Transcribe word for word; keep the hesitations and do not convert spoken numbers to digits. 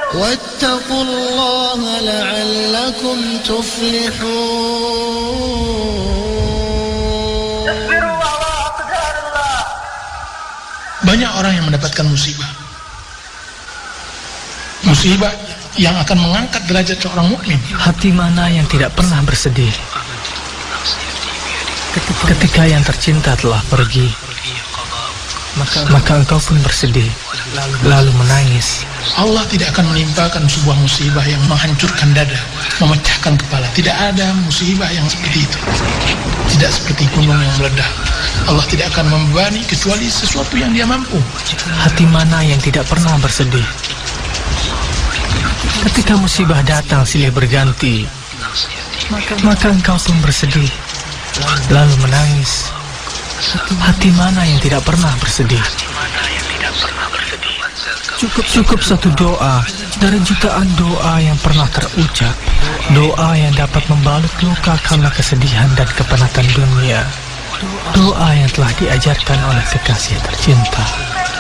واتقوا الله لعلكم تفلحون. Banyak orang yang mendapatkan musibah. Musibah yang akan mengangkat derajat seorang mukmin. Hati mana yang tidak pernah bersedih ketika yang tercinta telah pergi, maka, maka engkau pun bersedih, lalu menangis. Allah tidak akan menimpakan sebuah musibah yang menghancurkan dada, memecahkan kepala. Tidak ada musibah yang seperti itu. Tidak seperti gunung yang meledak. Allah tidak akan membebani kecuali sesuatu yang Dia mampu. Hati mana yang tidak pernah bersedih ketika musibah datang silih berganti, maka, maka engkau pun bersedih, lalu menangis. Hati mana yang tidak pernah bersedih? Cukup cukup satu doa dari jutaan doa yang pernah terucap, doa yang dapat membalut luka karena kesedihan dan kepenatan dunia, doa yang telah diajarkan oleh kekasih tercinta.